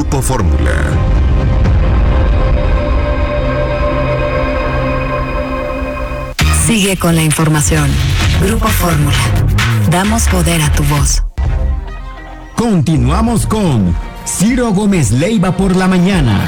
Grupo Fórmula. Sigue con la información. Grupo Fórmula. Damos poder a tu voz. Continuamos con Ciro Gómez Leiva por la mañana.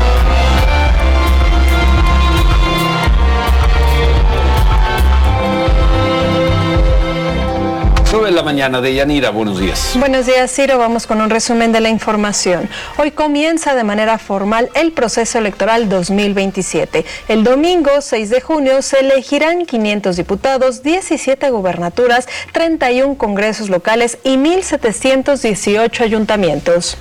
9 de la mañana, Deyanira, buenos días. Buenos días, Ciro. Vamos con un resumen de la información. Hoy comienza de manera formal el proceso electoral 2027. El domingo 6 de junio se elegirán 500 diputados, 17 gubernaturas, 31 congresos locales y 1.718 ayuntamientos.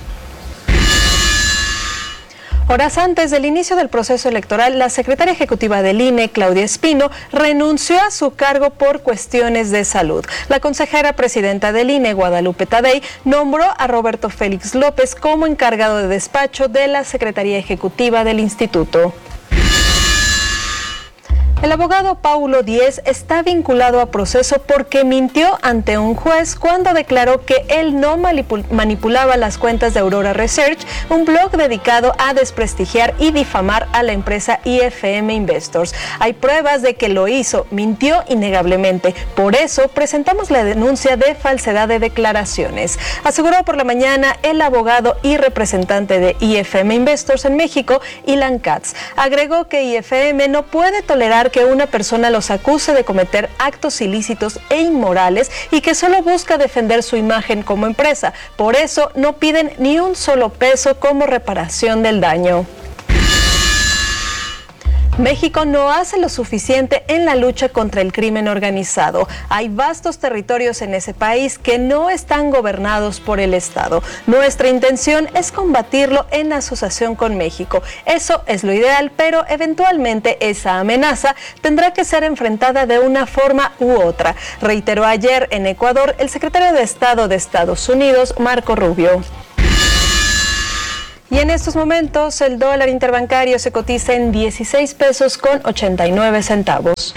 Horas antes del inicio del proceso electoral, la secretaria ejecutiva del INE, Claudia Espino, renunció a su cargo por cuestiones de salud. La consejera presidenta del INE, Guadalupe Tadei, nombró a Roberto Félix López como encargado de despacho de la Secretaría Ejecutiva del Instituto. El abogado Paulo Díez está vinculado a proceso porque mintió ante un juez cuando declaró que él no manipulaba las cuentas de Aurora Research, un blog dedicado a desprestigiar y difamar a la empresa IFM Investors. Hay pruebas de que lo hizo, mintió innegablemente. Por eso presentamos la denuncia de falsedad de declaraciones. Aseguró por la mañana el abogado y representante de IFM Investors en México, Ilan Katz. Agregó que IFM no puede tolerar que una persona los acuse de cometer actos ilícitos e inmorales y que solo busca defender su imagen como empresa. Por eso no piden ni un solo peso como reparación del daño. México no hace lo suficiente en la lucha contra el crimen organizado. Hay vastos territorios en ese país que no están gobernados por el Estado. Nuestra intención es combatirlo en asociación con México. Eso es lo ideal, pero eventualmente esa amenaza tendrá que ser enfrentada de una forma u otra, reiteró ayer en Ecuador el secretario de Estado de Estados Unidos, Marco Rubio. Y en estos momentos el dólar interbancario se cotiza en 16 pesos con 89 centavos.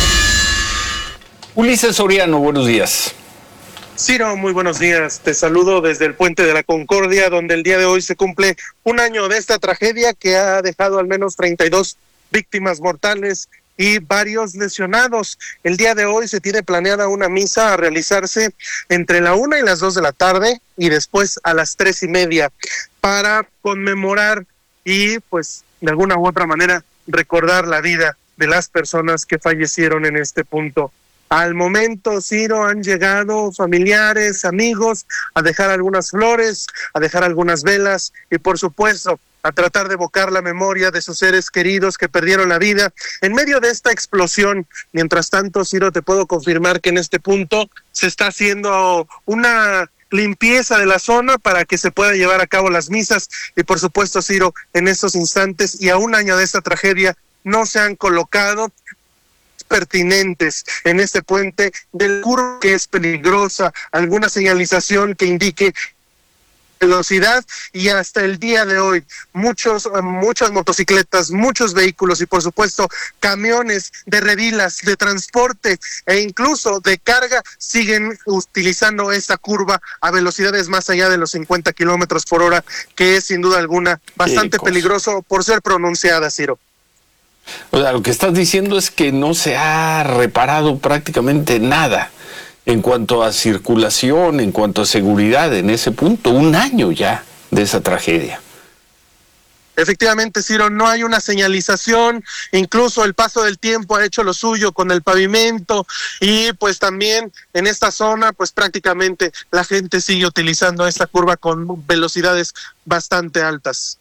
Ulises Soriano, buenos días. Ciro, muy buenos días. Te saludo desde el Puente de la Concordia, donde el día de hoy se cumple un año de esta tragedia que ha dejado al menos 32 víctimas mortales y varios lesionados. El día de hoy se tiene planeada una misa a realizarse entre la 1 y las 2 de la tarde y después a las 3:30 para conmemorar y pues de alguna u otra manera recordar la vida de las personas que fallecieron en este punto. Al momento, Ciro, han llegado familiares, amigos a dejar algunas flores, a dejar algunas velas y por supuesto a tratar de evocar la memoria de sus seres queridos que perdieron la vida en medio de esta explosión. Mientras tanto, Ciro, te puedo confirmar que en este punto se está haciendo una limpieza de la zona para que se puedan llevar a cabo las misas y por supuesto, Ciro, en estos instantes y a un año de esta tragedia no se han colocado pertinentes en este puente del curvo que es peligrosa, alguna señalización que indique velocidad y hasta el día de hoy muchas motocicletas, muchos vehículos y por supuesto camiones de redilas, de transporte e incluso de carga siguen utilizando esta curva a velocidades más allá de los 50 kilómetros por hora, que es sin duda alguna bastante peligroso por ser pronunciada, Ciro. O sea, lo que estás diciendo es que no se ha reparado prácticamente nada en cuanto a circulación, en cuanto a seguridad en ese punto, un año ya de esa tragedia. Efectivamente, Ciro, no hay una señalización, incluso el paso del tiempo ha hecho lo suyo con el pavimento y pues también en esta zona pues prácticamente la gente sigue utilizando esta curva con velocidades bastante altas.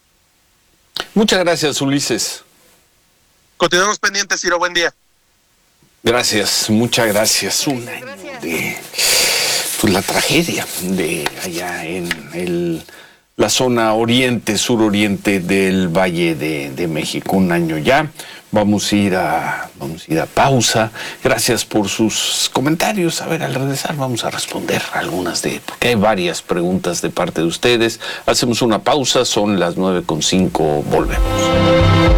Muchas gracias, Ulises. Continuamos pendientes, Ciro, buen día. Gracias, muchas gracias. Un año de pues, la tragedia de allá en la zona oriente, suroriente del Valle de México. Un año ya. Vamos a ir a pausa. Gracias por sus comentarios. A ver, al regresar vamos a responder algunas porque hay varias preguntas de parte de ustedes. Hacemos una pausa, son las 9:05, volvemos.